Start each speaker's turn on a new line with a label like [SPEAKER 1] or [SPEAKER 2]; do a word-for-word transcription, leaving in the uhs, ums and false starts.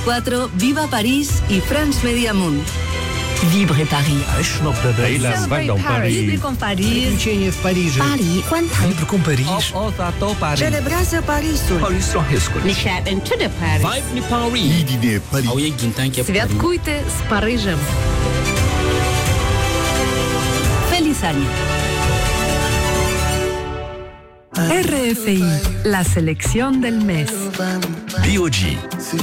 [SPEAKER 1] veinticuatro, Viva París y France Media Monde.
[SPEAKER 2] Vibre Paris.
[SPEAKER 3] Celebrate Paris.
[SPEAKER 1] Vibre con París.
[SPEAKER 3] Приключения в Париже.
[SPEAKER 2] Paris,欢腾
[SPEAKER 3] Vibre con Paris.
[SPEAKER 1] Celebrează Parisul.
[SPEAKER 2] Лишаем to the Paris.
[SPEAKER 4] Vibe ni Paris.
[SPEAKER 3] Idine Paris.
[SPEAKER 4] Au ei gintanke
[SPEAKER 1] Святкуйте з Парижем. Feliz año. R F I, la selección del mes.
[SPEAKER 5] B O G.